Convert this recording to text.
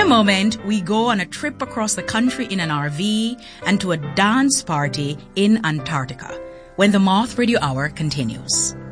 a moment, we go on a trip across the country in an RV and to a dance party in Antarctica when the Moth Radio Hour continues.